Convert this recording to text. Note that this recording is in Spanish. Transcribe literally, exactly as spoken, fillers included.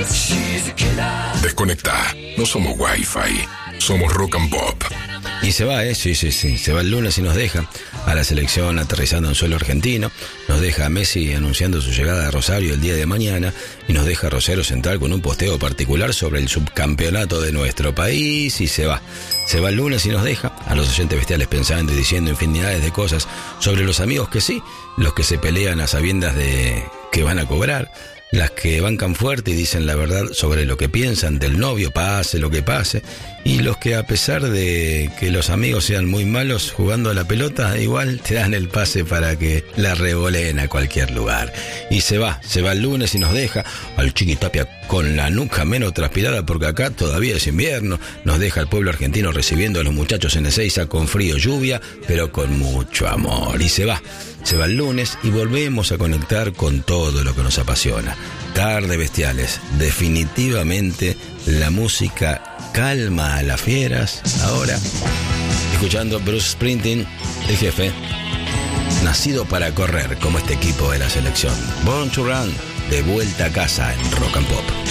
Desconecta. No somos Wi-Fi. Somos Rock and Pop. Y se va, ¿eh? Sí, sí, sí. Se va el lunes y nos deja a la selección aterrizando en suelo argentino. Nos deja a Messi anunciando su llegada a Rosario el día de mañana. Y nos deja a Rosario Central con un posteo particular sobre el subcampeonato de nuestro país. Y se va. Se va el lunes y nos deja a los oyentes bestiales pensando y diciendo infinidades de cosas sobre los amigos que sí, los que se pelean a sabiendas de que van a cobrar, las que bancan fuerte y dicen la verdad sobre lo que piensan del novio, pase lo que pase, y los que a pesar de que los amigos sean muy malos jugando a la pelota, igual te dan el pase para que la revoleen a cualquier lugar. Y se va, se va el lunes y nos deja al Chiqui Tapia con la nuca menos transpirada porque acá todavía es invierno, nos deja al pueblo argentino recibiendo a los muchachos en Ezeiza con frío, lluvia, pero con mucho amor. Y se va. Se va el lunes y volvemos a conectar con todo lo que nos apasiona. Tarde Bestiales, definitivamente la música calma a las fieras. Ahora, escuchando Bruce Springsteen, el jefe, nacido para correr como este equipo de la selección. Born to Run, de vuelta a casa en Rock and Pop.